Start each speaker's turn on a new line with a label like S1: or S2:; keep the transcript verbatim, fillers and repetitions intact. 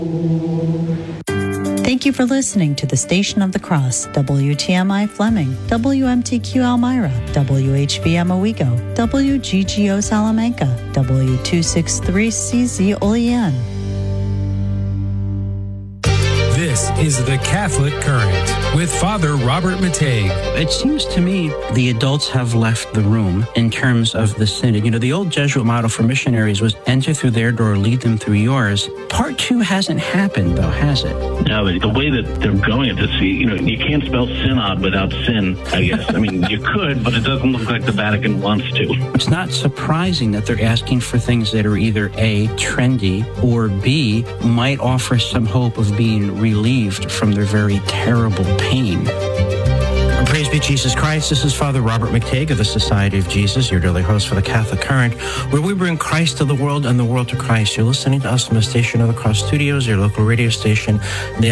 S1: Thank you for listening to the Station of the Cross, W T M I Fleming, W M T Q Elmira, W H V M Owego, W G G O Salamanca, W two sixty-three C Z Olean.
S2: This is the Catholic Current with Father Robert Matei.
S3: It seems to me the adults have left the room in terms of the synod. You know, the old Jesuit model for missionaries was enter through their door, lead them through yours. Part two hasn't happened, though, has it?
S4: No, but the way that they're going at this, you know, you can't spell synod without sin, I guess. I mean, you could, but it doesn't look like the Vatican wants to.
S3: It's not surprising that they're asking for things that are either A, trendy, or B, might offer some hope of being relieved from their very terrible pain. Praise be Jesus Christ. This is Father Robert McTague of the Society of Jesus, your daily host for the Catholic Current, where we bring Christ to the world and the world to Christ. You're listening to us from the Station of the Cross Studios, your local radio station. The